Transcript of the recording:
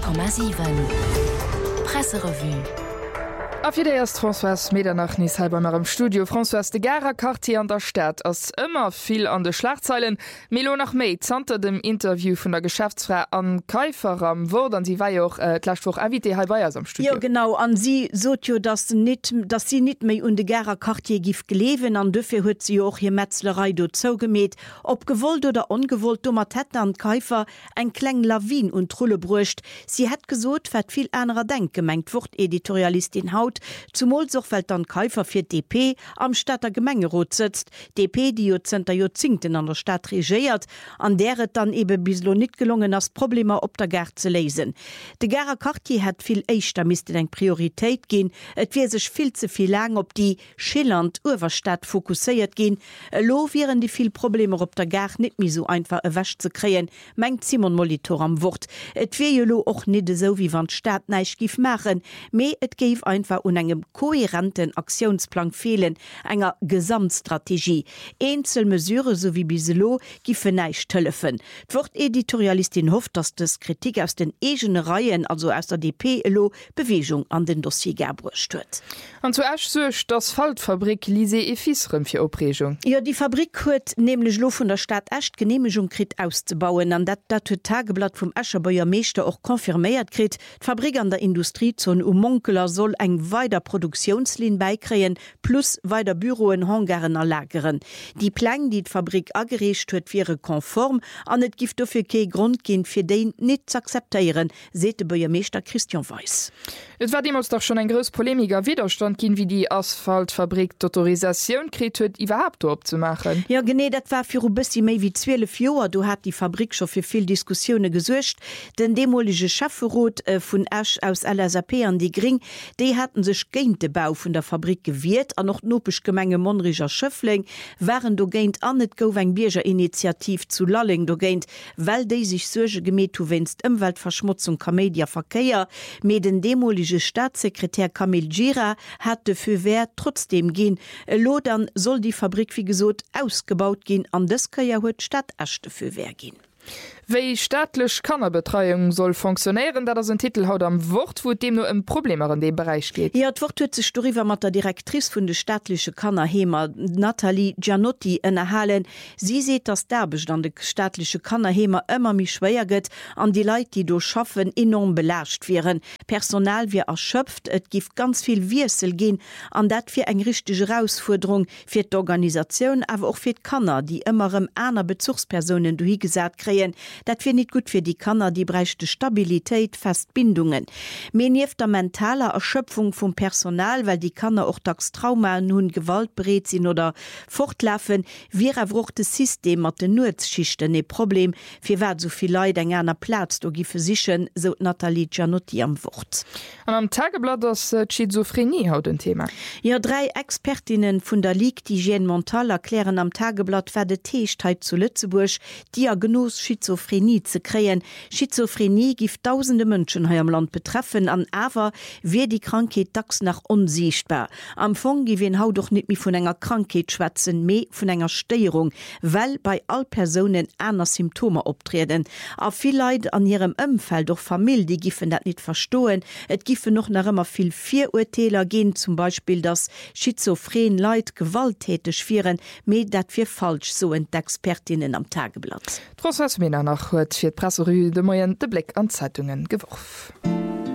100,7 Presserevue. Auf jeder erst François Medernach nis halber mar im Studio François de Gara Cartier an der Stadt ass immer viel an de Schlagzeilen. Melo nach Mei zanter dem Interview vun der Geschäftsfrau an Käufer am Wort an sie war jo Klachtwoch invité halbeiers am Studio. Ja genau an sie sot jo dass sie net méi un de Gara Cartier gif gelewen an dëfir huet sie och hier Metzlerei do zougemet. Ob gewollt oder ungewollt dummer Tätten an Käufer eng kleng Lawin und Trulle brucht. Sie het gesot wat viel enrer denk gemengt wurt Editorialistin Haut zum Molsochfeld an Käufer fir DP am Stadter Gemengerot sitzt. DP die Jozenter Jozingten an der Stadt regiert, an deret dann ebe bislo net gelungen as Probleme op der Gerd ze lesen. De Gara Cartier hat viel Eichter misste eng Priorität gin, et wie sech viel zu viel lang op die schillernd Uwerstadt fokussiert gin. Lo viren die viel Probleme op der Gerd net mi so einfach ewäsch zu kreen, mengt Simon Molitor am Wort. Et wie lo och net so wie wann Staat neich gif machen, me et geif einfach un engem kohärenten Aktionsplan fehlen, enger Gesamtstrategie. Einzelmesure so wie biselo gife neich tëllefen. D'Wort Editorialistin hofft, dass das Kritik aus den egene Reihen, also aus der DPLO, Bewegung an den Dossier gerbrucht huet. An zuerst sech das Faltfabrik Lise e Fisrem fir Opregung. Ja, die Fabrik huet nämlich lo von der Stadt Echt Genehmigung krit auszubauen, an dat huet Tageblatt vom Ascherbauer Meester auch konfirméiert krit. Fabrik an der Industriezone Monkeler soll eng weiter Produktionslin beikreen, plus weiter Büroen, Hangaren erlageren. Die Pläne, die die Fabrik agerecht huet, wäre konform, an et gift dafür kein Grund gin fir den net zu akzeptieren, sete Bürgermeister Christian Weiss. Et war demals doch schon ein grös polemiger Widerstand gin, wie die Asphaltfabrik d'Autorisation krit huet, überhaupt opzumachen. Ja gene, dat war fir bissi méi wie 12 Joer, du hat die Fabrik schon fir viel Diskussione gesuercht, den demolige Schafferot vun Asch aus LSAP an die Gring, die hatten sech géint de Bau vun der Fabrik gewiert, an noch nopech Gemenge Monriger Schöffling, waren do géint an net gouf eng Bierger Initiativ zu Lalling do géint, weil déi sich Surge gemet tu wennst Umweltverschmutzung Kamedia Verkeier, me den demolige Staatssekretär Kamil Gira hat dafür wer trotzdem gehen. Lo dann soll die Fabrik wie gesot ausgebaut gehen, an das kann ja heute Stadt erst dafür wer gehen. Wéi staatlech Kannerbetreuung soll funktionieren, dat ein Titel haut am Wort, wo dem nur im Problem an dem Bereich geht. Ja, d Wort huet sech darüber mat der Direktrice vun de staatliche Kannerhemer Nathalie Gianotti ënnerhalen. Sie seht, dass derbestand de staatliche Kannerhemer ëmmer mi schwéier gëtt an die Leiit, die do schaffen, enorm belascht wären. Personal wie erschöpft, et gift ganz viel Wirsel gin, an dat fir eng richtige Herausforderung fir d'Organisationun, aber auch fir Kanner, die ëmmerem aner Bezugspersonen du hi gesat kreien. Dat fir net gut fir die Kanner, die brächte Stabilität, Festbindungen. Menief der mentaler Erschöpfung vom Personal, weil die Kanner auch tags Trauma nun Gewalt berät sind oder fortlaufen, wir erwruchte System mat den Nutzschichten e Problem, fir wer soviel Leute eng einer Platz do gife sichchen, so Nathalie Gianotti am Wort. An am Tageblatt das Schizophrenie haut ein Thema. Ja, 3 Expertinnen vun der Ligue d'Hygiene Mentale erklären am Tageblatt wer de Teechtheit zu Lützeburg Diagnos Schizophrenie zu kreen. Schizophrenie gift tausende Menschen hier am Land betreffen, an aber wie die Krankheit dacks nach unsichtbar. Am Fong gewinn haut doch nicht mehr von einer Krankheit schwätzen, mehr von einer Störung, weil bei all Personen einer Symptome auftreten. Auch viele Leute an ihrem Umfeld, durch Familie, die giffen das nicht verstehen. Es giffen noch immer viel Vorurteile gehen, zum Beispiel, dass schizophren Leute gewalttätig wären, mehr das für falsch, so die Expertinnen am Tageblatt. Trotz Männer nach huet fir d Presserue de Moien de Blick an Zeitungen geworfen.